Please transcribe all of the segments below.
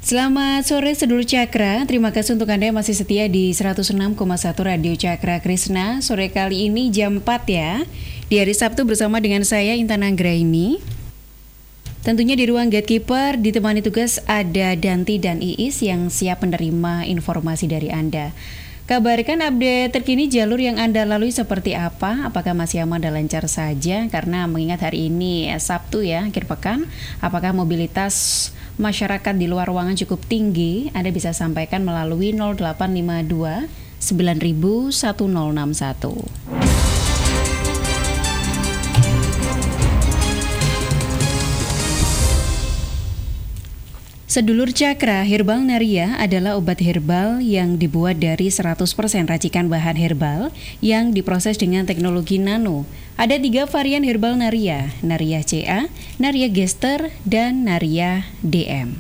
Selamat sore sedulur Cakra, terima kasih untuk Anda yang masih setia di 106,1 Radio Cakra Krishna. Sore kali ini jam 4 ya, di hari Sabtu bersama dengan saya Intan Anggraini. Tentunya di ruang gatekeeper ditemani tugas ada Danti dan Iis yang siap menerima informasi dari Anda. Kabarkan update terkini jalur yang Anda lalui seperti apa? Apakah masih aman dan lancar saja? Karena mengingat hari ini Sabtu ya, akhir pekan. Apakah mobilitas masyarakat di luar ruangan cukup tinggi? Anda bisa sampaikan melalui 0852 9000 1061. Sedulur Cakra, Herbal Naria adalah obat herbal yang dibuat dari 100% racikan bahan herbal yang diproses dengan teknologi nano. Ada 3 varian Herbal Naria, Naria CA, Naria Gester, dan Naria DM.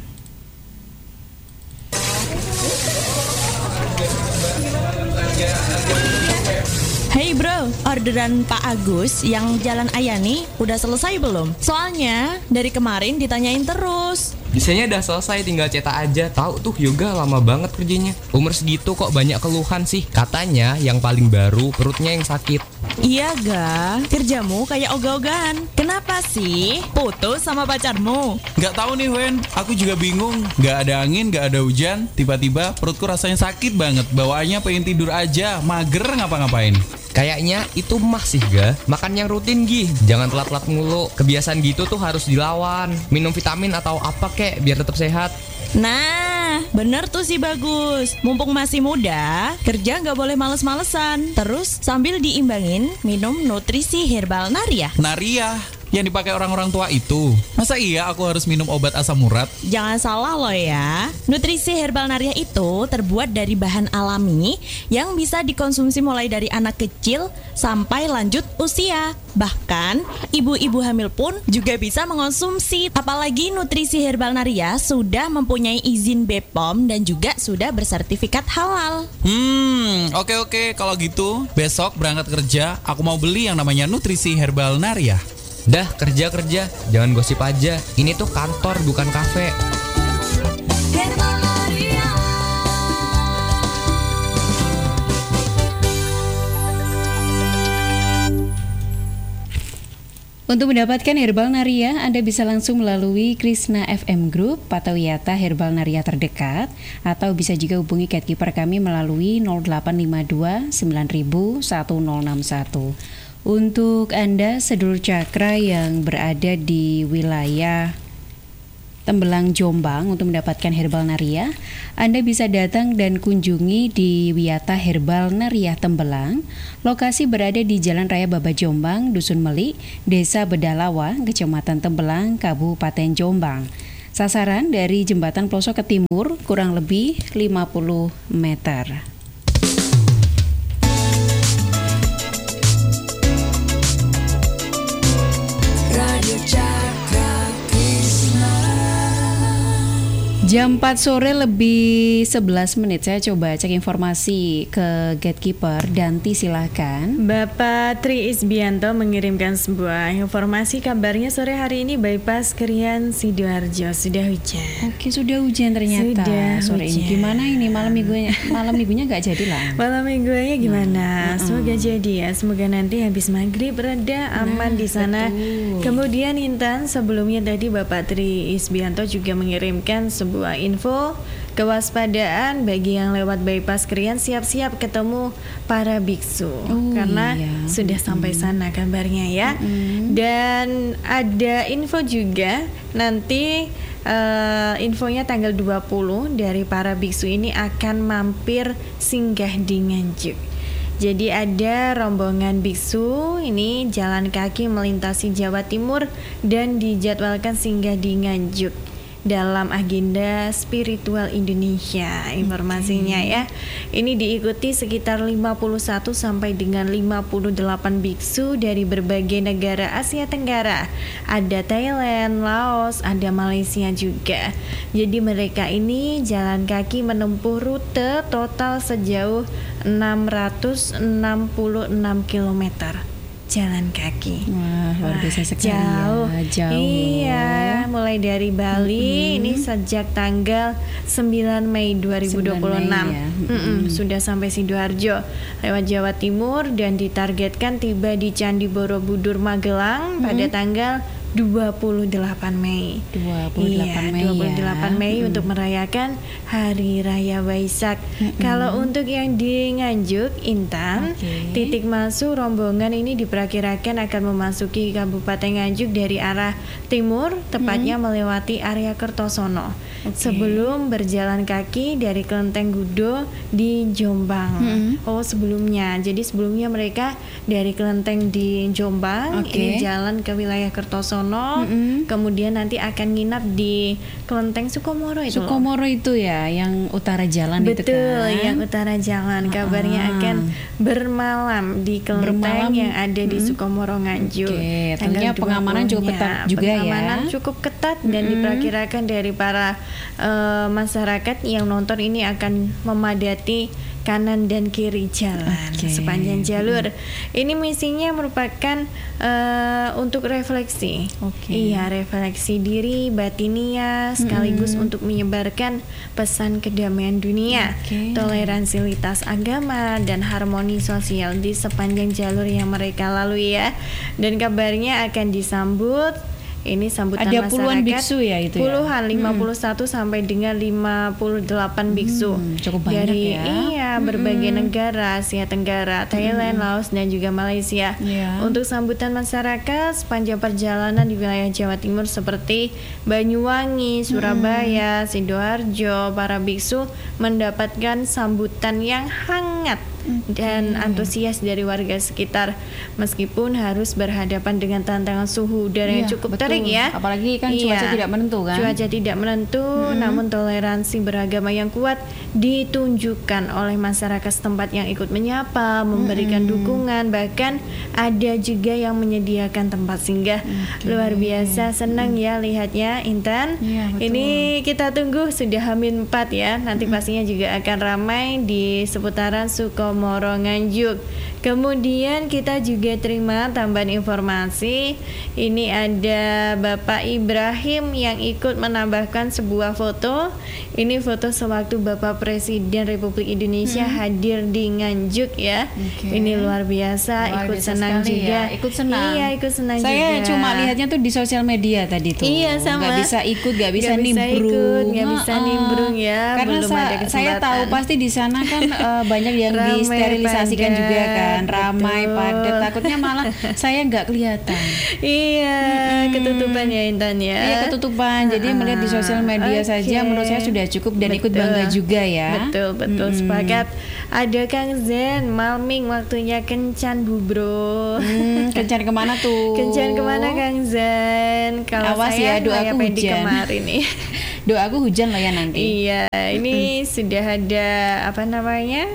Hey bro, orderan Pak Agus yang Jalan Ayani udah selesai belum? Soalnya dari kemarin ditanyain terus. Biasanya udah selesai, tinggal cetak aja. Tahu tuh yoga lama banget kerjanya. Umur segitu kok banyak keluhan sih. Katanya yang paling baru perutnya yang sakit. Iya ga, kerjamu kayak ogah-ogahan. Kenapa sih? Putus sama pacarmu? Gak tahu nih Wen, aku juga bingung. Gak ada angin, gak ada hujan. Tiba-tiba perutku rasanya sakit banget. Bawaannya pengen tidur aja, mager ngapa-ngapain. Kayaknya itu mah sih ga. Makan yang rutin Gi, jangan telat-telat mulu. Kebiasaan gitu tuh harus dilawan. Minum vitamin atau apa kek biar tetap sehat. Nah, bener tuh si Bagus. Mumpung masih muda, kerja nggak boleh males-malesan. Terus sambil diimbangin minum nutrisi herbal Naria. Naria yang dipakai orang-orang tua itu. Masa iya aku harus minum obat asam urat? Jangan salah loh ya. Nutrisi herbal Naria itu terbuat dari bahan alami yang bisa dikonsumsi mulai dari anak kecil sampai lanjut usia. Bahkan ibu-ibu hamil pun juga bisa mengonsumsi. Apalagi nutrisi herbal Naria sudah mempunyai izin BPOM dan juga sudah bersertifikat halal. Oke. Kalau gitu besok berangkat kerja aku mau beli yang namanya nutrisi herbal Naria. Dah kerja, jangan gosip aja. Ini tuh kantor bukan kafe. Untuk mendapatkan Herbal Naria, Anda bisa langsung melalui Krishna FM Group atau Yata Herbal Naria terdekat, atau bisa juga hubungi gatekeeper kami melalui 0852 9000 1061. Untuk Anda sedulur Cakra yang berada di wilayah Tembelang Jombang untuk mendapatkan Herbal Naria, Anda bisa datang dan kunjungi di Wiyata Herbal Naria Tembelang. Lokasi berada di Jalan Raya Baba Jombang, Dusun Melik, Desa Bedalawa, Kecamatan Tembelang, Kabupaten Jombang. Sasaran dari Jembatan Pelosok ke timur kurang lebih 50 meter. Jam 4 sore lebih 11 menit. Saya coba cek informasi ke gatekeeper. Danti silahkan. Bapak Tri Isbianto mengirimkan sebuah informasi. Kabarnya sore hari ini bypass Krian Sidoarjo sudah hujan. Oke, sudah hujan ternyata. Sudah sore hujan. ini. Gimana ini malam minggunya nggak jadi lah. Malam minggunya gimana? Semoga jadi ya. Semoga nanti habis maghrib reda aman di sana. Betul. Kemudian Intan, sebelumnya tadi Bapak Tri Isbianto juga mengirimkan sebuah info kewaspadaan bagi yang lewat bypass Krian, siap-siap ketemu para biksu karena sudah sampai sana kabarnya ya. Dan ada info juga nanti infonya tanggal 20 dari para biksu ini akan mampir singgah di Nganjuk. Jadi ada rombongan biksu ini jalan kaki melintasi Jawa Timur dan dijadwalkan singgah di Nganjuk dalam agenda spiritual Indonesia informasinya ya. Ini diikuti sekitar 51 sampai dengan 58 biksu dari berbagai negara Asia Tenggara. Ada Thailand, Laos, ada Malaysia juga. Jadi mereka ini jalan kaki menempuh rute total sejauh 666 km. berjalan kaki. Wah, luar biasa sekali Jauh. ya. Jauh. Iya, mulai dari Bali ini sejak tanggal 9 Mei 2026. 9 Mei ya. Sudah sampai Sidoarjo lewat Jawa Timur dan ditargetkan tiba di Candi Borobudur Magelang pada tanggal 28 Mei. 28 Iya, Mei 28 ya. Mei untuk merayakan Hari Raya Waisak. Kalau untuk yang di Nganjuk, Intan, Oke. titik masuk rombongan ini diperkirakan akan memasuki Kabupaten Nganjuk dari arah timur, tepatnya melewati area Kertosono. Sebelum berjalan kaki dari Kelenteng Gudo di Jombang. Oh, sebelumnya. Jadi sebelumnya mereka dari Kelenteng di Jombang Oke. ini jalan ke wilayah Kertosono, kemudian nanti akan nginap di Kelenteng Sukomoro itu. loh. Sukomoro itu ya, yang utara jalan itu Betul, kan. yang utara jalan. Kabarnya akan bermalam di Kelenteng Bermalam, yang ada di Sukomoro Nganjuk. Oke, Tanggal tentunya pengamanan cukup 20-nya. ketat juga ya. Pengamanan cukup ketat dan diperkirakan dari para masyarakat yang nonton ini akan memadati kanan dan kiri jalan Oke. sepanjang jalur. Ini misinya merupakan untuk refleksi. Oke. Iya, refleksi diri batiniah sekaligus untuk menyebarkan pesan kedamaian dunia, Oke. toleransi lintas agama dan harmoni sosial di sepanjang jalur yang mereka lalui ya. Dan kabarnya akan disambut ini sambutan Ada masyarakat puluhan biksu ya itu ya? puluhan 51 sampai dengan 58 biksu cukup banyak dari ya. berbagai negara Asia Tenggara, Thailand, Laos dan juga Malaysia. Iya. Untuk sambutan masyarakat sepanjang perjalanan di wilayah Jawa Timur seperti Banyuwangi, Surabaya, Sidoarjo, para biksu mendapatkan sambutan yang hangat dan antusias dari warga sekitar meskipun harus berhadapan dengan tantangan suhu udara yang Iya, cukup betul. terik ya. Apalagi kan cuaca tidak menentu kan. Cuaca tidak menentu, namun toleransi beragama yang kuat ditunjukkan oleh masyarakat setempat yang ikut menyapa, memberikan dukungan, bahkan ada juga yang menyediakan tempat singgah. Luar biasa, senang ya lihatnya Intan. Iya, betul. Ini kita tunggu sudah H-4 ya. Nanti pastinya juga akan ramai di seputaran Sukomoro Nganjuk. Kemudian kita juga terima tambahan informasi. Ini ada Bapak Ibrahim yang ikut menambahkan sebuah foto. Ini foto sewaktu Bapak Presiden Republik Indonesia hadir di Nganjuk ya. Oke. Ini luar biasa, Luar ikut biasa senang sekali juga. ya. Ikut senang. Iya, ikut senang Saya juga. cuma lihatnya tuh di sosial media tadi tuh. Iya, sama. Nggak bisa ikut, nggak bisa Nggak bisa nimbrung. ikut, nggak bisa nimbrung ya, Karena belum ada saya kesempatan. tahu pasti di sana kan banyak yang Ramai, disterilisasikan padat, juga kan, ramai, betul. padat. Takutnya malah saya nggak kelihatan. Iya, ketutupan ya Intan ya. Iya, ketutupan. Jadi melihat di sosial media Oke. saja menurut saya sudah cukup dan ikut Betul. bangga juga ya. Betul, sepakat. Ada Kang Zen, Malming waktunya kencan Bu Bro. Kencan kemana tuh? Kencan kemana Kang Zen? Kalau Awas saya ya, doaku Maya Pendi hujan. kemarin nih. Doaku hujan lah ya nanti. Iya, ini sudah ada apa namanya?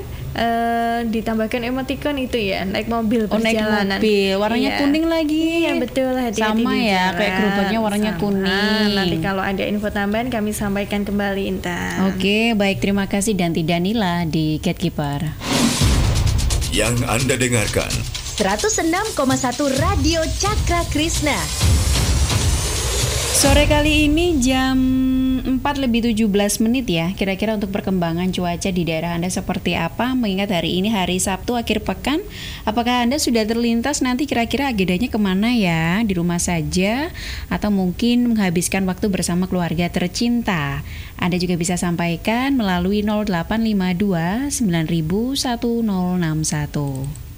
Ditambahkan emoticon itu ya, naik mobil Oh, naik perjalanan. mobil, warnanya Iya. kuning lagi. Iya betul, hati-hati Sama di ya, jalan. kayak gerobaknya warnanya Sama. kuning. Nanti kalau ada info tambahan kami sampaikan kembali Intan. Oke, baik, terima kasih Danti Danila di Gatekeeper. Yang Anda dengarkan 106,1 Radio Cakra Krishna. Sore kali ini jam 4:17 ya. Kira-kira untuk perkembangan cuaca di daerah Anda seperti apa? Mengingat hari ini hari Sabtu akhir pekan, apakah Anda sudah terlintas nanti kira-kira agendanya kemana ya? Di rumah saja atau mungkin menghabiskan waktu bersama keluarga tercinta? Anda juga bisa sampaikan melalui 0852 9000 1061.